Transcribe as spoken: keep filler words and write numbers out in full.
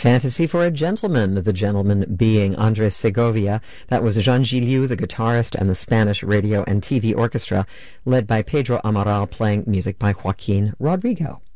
Fantasy for a Gentleman, the gentleman being Andres Segovia. That was Jean Giliu, the guitarist, and the Spanish radio and T V orchestra, led by Pedro Amaral, playing music by Joaquin Rodrigo.